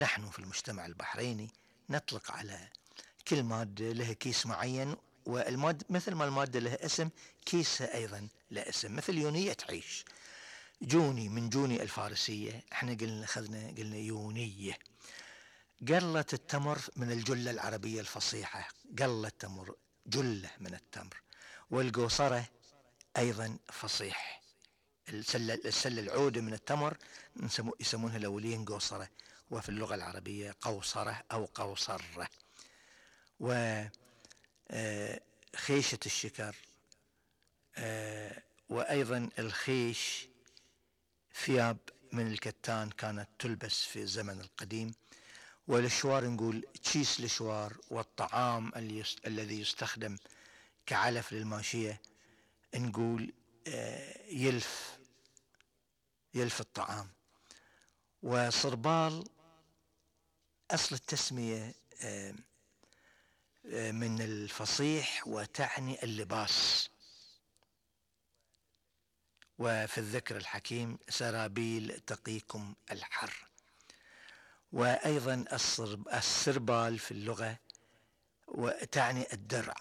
نحن في المجتمع البحريني نطلق على كل مادة لها كيس معين، والمادة مثل ما المادة لها اسم كيسها أيضا لها اسم. مثل يونية تعيش، جوني من جوني الفارسية، احنا قلنا يونية. قلة التمر من الجلة العربية الفصيحة، قلة تمر جلة من التمر. والقوصرة أيضا فصيح، السلة العودة من التمر يسمونها الأولين قوصرة، وفي اللغة العربية قوصرة أو قوصرة. وخيشة الشكر، وأيضا الخيش ثياب من الكتان كانت تلبس في الزمن القديم. والشوار نقول تشيس الشوار، والطعام الذي يستخدم كعلف للماشية نقول يلف الطعام. وصربال أصل التسمية من الفصيح وتعني اللباس. وفي الذكر الحكيم سرابيل تقيكم الحر. وأيضا السربال في اللغة وتعني الدرع،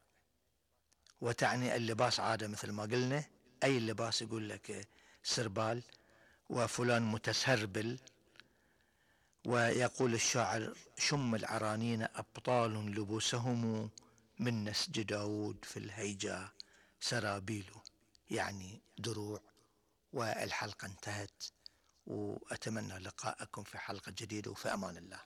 وتعني اللباس عادة مثل ما قلنا، أي اللباس يقول لك سربال. وفلان متسربل. ويقول الشاعر شم العرانين أبطال لبوسهم من نسج داود في الهيجا سرابيل، يعني دروع. والحلقة انتهت، وأتمنى لقاءكم في حلقة جديدة، وفي أمان الله.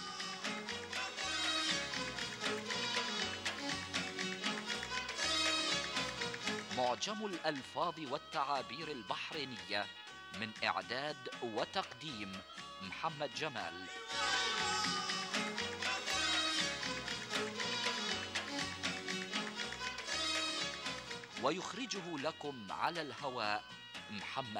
معجم الألفاظ والتعابير البحرينية، من إعداد وتقديم محمد جمال. ويخرجه لكم على الهواء محمد